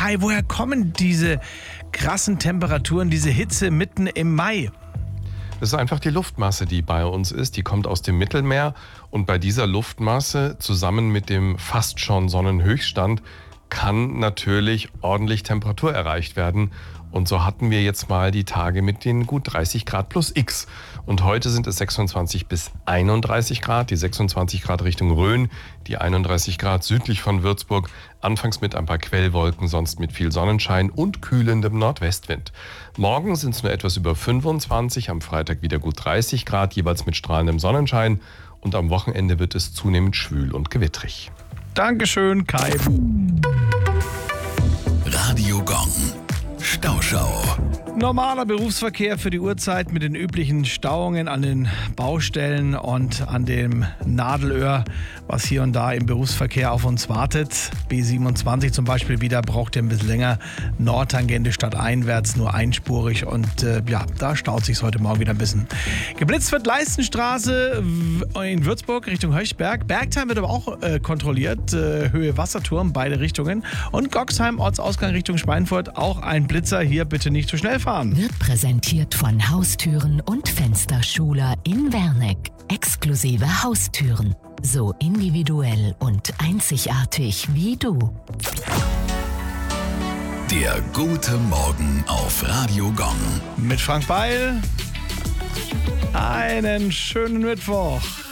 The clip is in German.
Kai, woher kommen diese krassen Temperaturen, diese Hitze mitten im Mai? Das ist einfach die Luftmasse, die bei uns ist. Die kommt aus dem Mittelmeer. Und bei dieser Luftmasse zusammen mit dem fast schon Sonnenhöchststand kann natürlich ordentlich Temperatur erreicht werden. Und so hatten wir jetzt mal die Tage mit den gut 30 Grad plus X. Und heute sind es 26 bis 31 Grad. Die 26 Grad Richtung Rhön, die 31 Grad südlich von Würzburg. Anfangs mit ein paar Quellwolken, sonst mit viel Sonnenschein und kühlendem Nordwestwind. Morgen sind es nur etwas über 25, am Freitag wieder gut 30 Grad, jeweils mit strahlendem Sonnenschein. Und am Wochenende wird es zunehmend schwül und gewittrig. Dankeschön, Kai. Radio Gong. Stauschau. Normaler Berufsverkehr für die Uhrzeit mit den üblichen Stauungen an den Baustellen und an dem Nadelöhr, was hier und da im Berufsverkehr auf uns wartet. B27 zum Beispiel wieder, braucht ihr ein bisschen länger. Nordtangente statt einwärts, nur einspurig und da staut sich heute Morgen wieder ein bisschen. Geblitzt wird Leistenstraße in Würzburg Richtung Höchberg. Bergheim wird aber auch kontrolliert, Höhe Wasserturm, beide Richtungen. Und Goxheim, Ortsausgang Richtung Schweinfurt, auch ein Blitzer, hier bitte nicht zu schnell fahren. Wird präsentiert von Haustüren und Fensterschuler in Werneck. Exklusive Haustüren. So individuell und einzigartig wie du. Der gute Morgen auf Radio Gong. Mit Frank Beil. Einen schönen Mittwoch.